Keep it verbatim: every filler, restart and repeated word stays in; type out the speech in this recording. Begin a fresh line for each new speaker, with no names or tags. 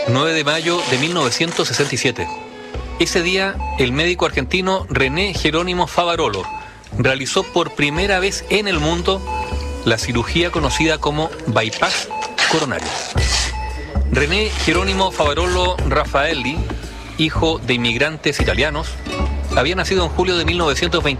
nueve de mayo de mil novecientos sesenta y siete. Ese día, el médico argentino René Jerónimo Favarolo realizó por primera vez en el mundo la cirugía conocida como bypass coronario. René Jerónimo Favarolo Raffaelli, hijo de inmigrantes italianos, había nacido en julio de mil novecientos veinte